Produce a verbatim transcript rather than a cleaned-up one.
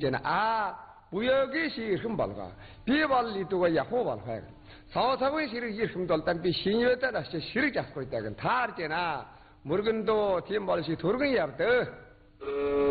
있잖아. 아, 무역의 시를 흠발가. 비발리도가 야호발가. 사오사고의 시를 이 흠돌단 비 신유에 따라서 시를 잡고 있다건 다 알잖아. 물건도 뒤에 말시 도르건 yaptı.